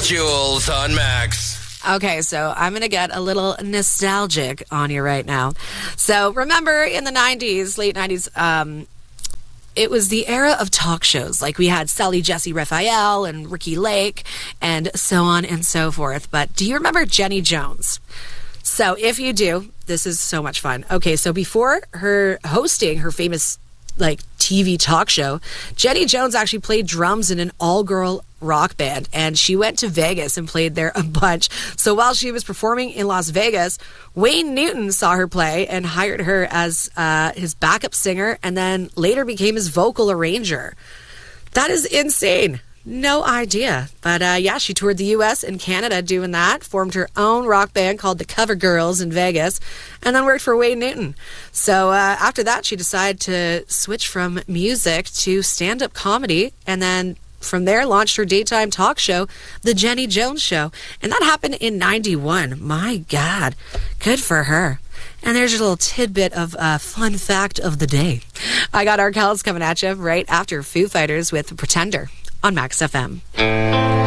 Jules on Max. Okay, so I'm going to get a little nostalgic on you right now. So remember in the 90s, late 90s, it was the era of talk shows. Like we had Sally Jesse Raphael and Ricky Lake and so on and so forth. But do you remember Jenny Jones? So if you do, this is so much fun. Okay, so before her hosting her famous TV talk show, Jenny Jones actually played drums in an all-girl rock band, and she went to Vegas and played there a bunch. So while she was performing in Las Vegas, Wayne Newton saw her play and hired her as his backup singer, and then later became his vocal arranger. That is insane. No idea. But yeah, she toured the U.S. and Canada doing that, formed her own rock band called the Cover Girls in Vegas, and then worked for Wayne Newton. So after that, she decided to switch from music to stand-up comedy, and then from there launched her daytime talk show, The Jenny Jones Show. And that happened in 91. My God. Good for her. And there's your little tidbit of fun fact of the day. I got Arkells coming at you right after Foo Fighters with Pretender on Max FM.